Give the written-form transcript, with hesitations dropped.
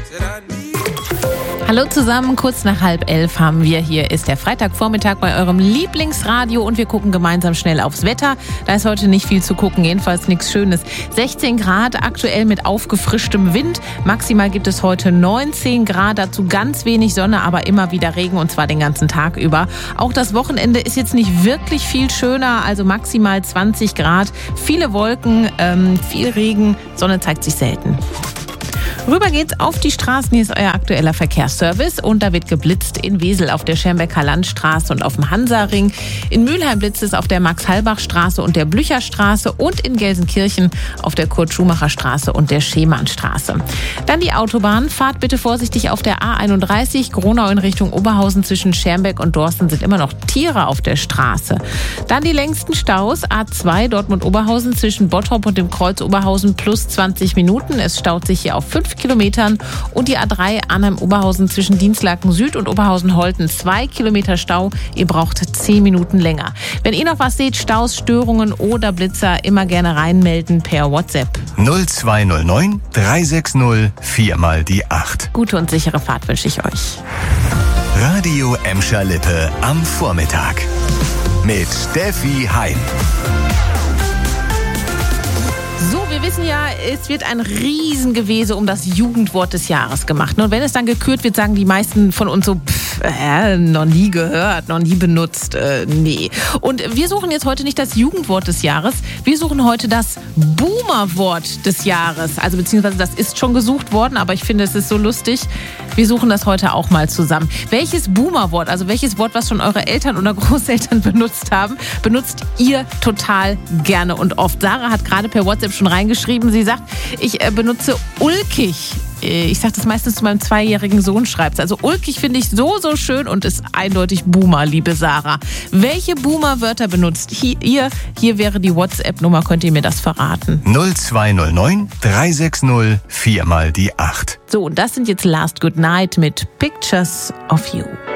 Hallo zusammen, kurz nach 10:30 haben wir. Hier ist der Freitagvormittag bei eurem Lieblingsradio und wir gucken gemeinsam schnell aufs Wetter. Da ist heute nicht viel zu gucken, jedenfalls nichts Schönes. 16 Grad, aktuell mit aufgefrischtem Wind. Maximal gibt es heute 19 Grad, dazu ganz wenig Sonne, aber immer wieder Regen und zwar den ganzen Tag über. Auch das Wochenende ist jetzt nicht wirklich viel schöner, also maximal 20 Grad. Viele Wolken, viel Regen, Sonne zeigt sich selten. Rüber geht's auf die Straßen. Hier ist euer aktueller Verkehrsservice und da wird geblitzt in Wesel auf der Schermbecker Landstraße und auf dem Hansaring. In Mülheim blitzt es auf der Max-Halbach-Straße und der Blücherstraße und in Gelsenkirchen auf der Kurt-Schumacher-Straße und der Schemannstraße. Dann die Autobahn. Fahrt bitte vorsichtig auf der A31. Gronau in Richtung Oberhausen zwischen Schermbeck und Dorsten sind immer noch Tiere auf der Straße. Dann die längsten Staus. A2 Dortmund-Oberhausen zwischen Bottrop und dem Kreuz Oberhausen plus 20 Minuten. Es staut sich hier auf 5 Kilometern und die A3 Arnhem-Oberhausen zwischen Dienstlaken Süd und Oberhausen-Holten 2 Kilometer Stau. Ihr braucht 10 Minuten länger. Wenn ihr noch was seht, Staus, Störungen oder Blitzer, immer gerne reinmelden per WhatsApp. 0209 360 4 mal die 8. Gute und sichere Fahrt wünsche ich euch. Radio Emscher Lippe am Vormittag. Mit Steffi Heim. So, wir wissen ja, es wird ein Riesengewese um das Jugendwort des Jahres gemacht. Und wenn es dann gekürt wird, sagen die meisten von uns so, noch nie gehört, noch nie benutzt, nee. Und wir suchen jetzt heute nicht das Jugendwort des Jahres, wir suchen heute das Boomerwort des Jahres. Also beziehungsweise das ist schon gesucht worden, aber ich finde, es ist so lustig. Wir suchen das heute auch mal zusammen. Welches Boomerwort, also welches Wort, was schon eure Eltern oder Großeltern benutzt haben, benutzt ihr total gerne und oft? Sarah hat gerade per WhatsApp schon reingeschrieben, sie sagt, ich benutze ulkig. Ich sage das meistens zu meinem 2-jährigen Sohn, schreibt. Also ulkig finde ich so schön und ist eindeutig Boomer, liebe Sarah. Welche Boomer-Wörter benutzt ihr? Hier wäre die WhatsApp-Nummer, könnt ihr mir das verraten? 0209 360 4 mal die 8. So, und das sind jetzt Last Good Night mit Pictures of You.